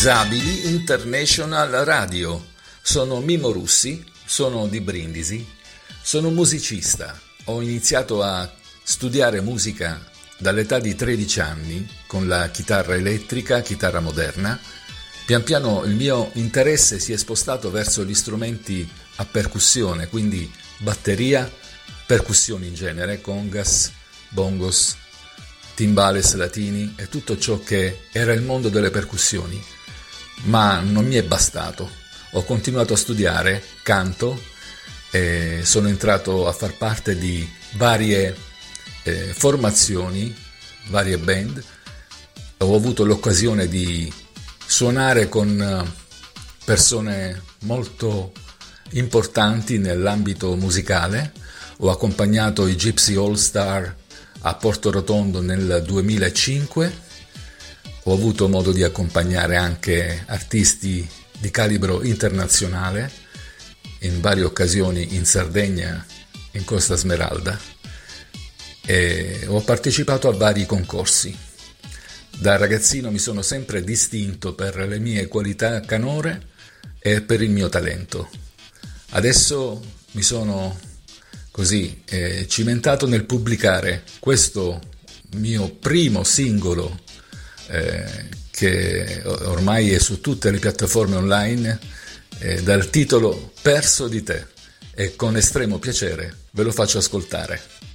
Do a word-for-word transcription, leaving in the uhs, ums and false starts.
Disabili International Radio. Sono Mimmo Russi, sono di Brindisi, sono musicista. Ho iniziato a studiare musica dall'età di tredici anni con la chitarra elettrica, chitarra moderna. Pian piano il mio interesse si è spostato verso gli strumenti a percussione, quindi batteria, percussioni in genere, congas, bongos, timbales latini e tutto ciò che era il mondo delle percussioni. Ma non mi è bastato, ho continuato a studiare canto e sono entrato a far parte di varie eh, formazioni, varie band. Ho avuto l'occasione di suonare con persone molto importanti nell'ambito musicale. Ho accompagnato i Gypsy All Star a Porto Rotondo nel duemilacinque. Ho avuto modo di accompagnare anche artisti di calibro internazionale in varie occasioni in Sardegna, in Costa Smeralda, e ho partecipato a vari concorsi. Da ragazzino mi sono sempre distinto per le mie qualità canore e per il mio talento. Adesso mi sono così eh, cimentato nel pubblicare questo mio primo singolo eh, che ormai è su tutte le piattaforme online eh, dal titolo Perso di te, e con estremo piacere ve lo faccio ascoltare.